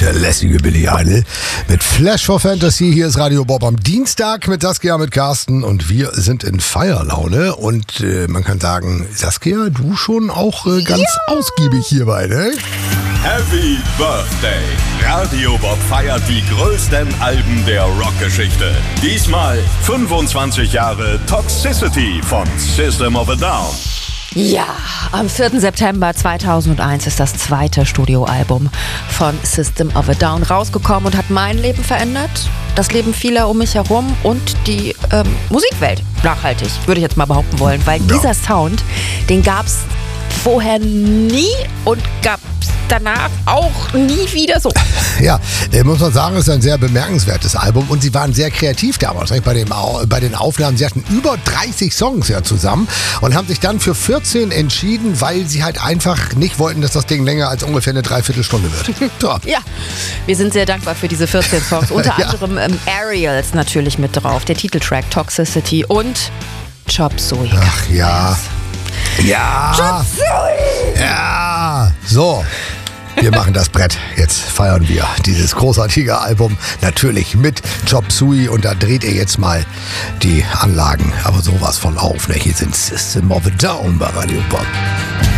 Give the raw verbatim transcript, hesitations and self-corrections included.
der lässige Billy Idol mit Flash for Fantasy. Hier ist Radio Bob am Dienstag mit Saskia, mit Carsten und wir sind in Feierlaune und äh, man kann sagen, Saskia, du schon auch äh, ganz ja. ausgiebig hierbei, ne? Happy Birthday! Radio Bob feiert die größten Alben der Rockgeschichte. Diesmal fünfundzwanzig Jahre Toxicity von System of a Down. Ja, am vierten September zweitausendeins ist das zweite Studioalbum von System of a Down rausgekommen und hat mein Leben verändert, das Leben vieler um mich herum und die ähm, Musikwelt nachhaltig, würde ich jetzt mal behaupten wollen, weil ja. dieser Sound, den gab's vorher nie und gab's danach auch nie wieder so. Ja, muss man sagen, es ist ein sehr bemerkenswertes Album und sie waren sehr kreativ damals bei, dem, bei den Aufnahmen. Sie hatten über dreißig Songs ja zusammen und haben sich dann für vierzehn entschieden, weil sie halt einfach nicht wollten, dass das Ding länger als ungefähr eine Dreiviertelstunde wird. So. Ja, wir sind sehr dankbar für diese vierzehn Songs. Unter ja. anderem ähm, Aerials natürlich mit drauf, der Titeltrack Toxicity und Chop Suey. Ach ja. Ja. Ja. So. Wir machen das Brett. Jetzt feiern wir dieses großartige Album natürlich mit Chop Suey und da dreht ihr jetzt mal die Anlagen aber sowas von auf. Ne? Hier sind System of a Down bei Radio Bob.